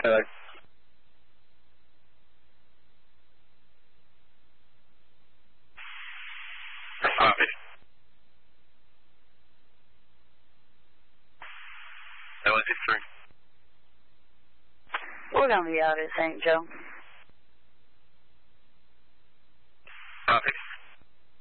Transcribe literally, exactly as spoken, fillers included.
Hello. Copy. L S three. We're going to be out at Saint Joe.